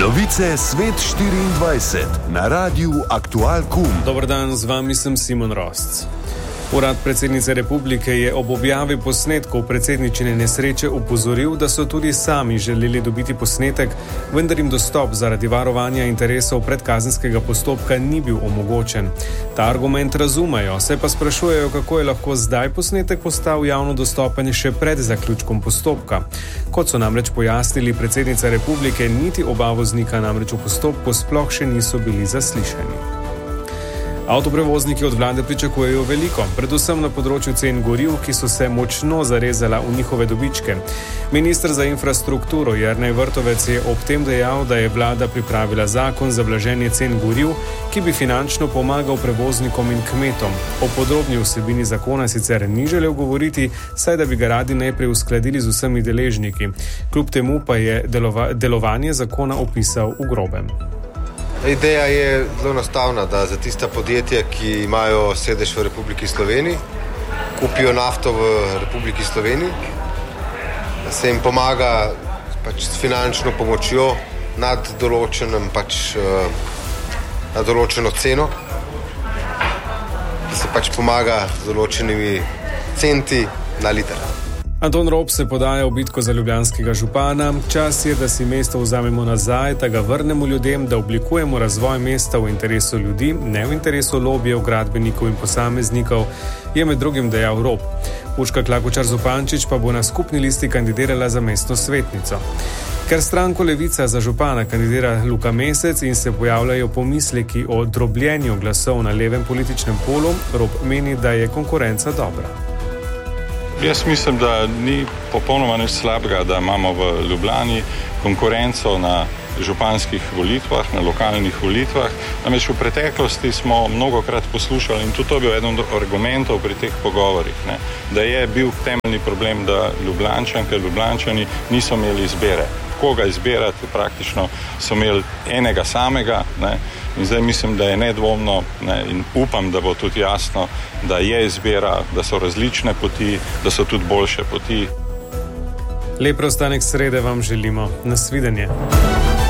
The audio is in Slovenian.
Novice Svet 24 na Radiu Aktual.com. Dober dan, z vami sem Simon Rosc. Urad predsednice republike je ob objavi posnetkov predsedničine nesreče opozoril, da so tudi sami želeli dobiti posnetek, vendar jim dostop zaradi varovanja interesov predkazenskega postopka ni bil omogočen. Ta argument razumejo, se pa sprašujejo, kako je lahko zdaj posnetek postal javno dostopen še pred zaključkom postopka. Kot so namreč pojasnili, predsednica republike niti oba voznika namreč v postopku sploh še niso bili zaslišani. Avtoprevozniki od vlade pričakujejo veliko, predvsem na področju cen goriv, ki so se močno zarezala v njihove dobičke. Minister za infrastrukturo Jernej Vrtovec je ob tem dejal, da je vlada pripravila zakon za blaženje cen goriv, ki bi finančno pomagal prevoznikom in kmetom. O podrobni vsebini zakona sicer ni želel govoriti, saj da bi ga radi najprej uskladili z vsemi deležniki. Kljub temu pa je delovanje zakona opisal v grobem. Ideja je zelo enostavna, da za tista podjetja, ki imajo sedež v Republiki Sloveniji, kupijo nafto v Republiki Sloveniji, da se jim pomaga s finančno pomočjo nad določeno ceno, da se pomaga z določenimi centi na liter. Anton Rop se podaja v bitko za ljubljanskega župana. Čas je, da si mesto vzamemo nazaj, da ga vrnemo ljudem, da oblikujemo razvoj mesta v interesu ljudi, ne v interesu lobijev, gradbenikov in posameznikov, je med drugim dejal Rop. Urška Klakočar Zupančič pa bo na skupni listi kandidirala za mestno svetnico. Ker stranko Levica za župana kandidira Luka Mesec in se pojavljajo pomisleki o drobljenju glasov na levem političnem polu, Rop meni, da je konkurenca dobra. Jaz mislim, da ni popolnoma nič slabega, da imamo v Ljubljani konkurenco na županskih volitvah, na lokalnih volitvah. Namreč v preteklosti smo mnogokrat poslušali, in tudi to je bil eden od argumentov pri teh pogovorih, da je bil temeljni problem, da Ljubljančanke, Ljubljančani niso imeli izbire. Koga izbirati, praktično so imeli enega samega, in zdaj mislim, da je nedvomno in upam, da bo tudi jasno, da je izbira, da so različne poti, da so tudi boljše poti. Lep preostanek srede vam želimo. Nasvidenje.